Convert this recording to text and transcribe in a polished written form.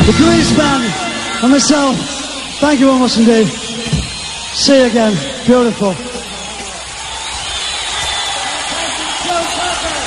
The Grease Band and myself, thank you very much indeed. See you again. Beautiful. Joe Tucker.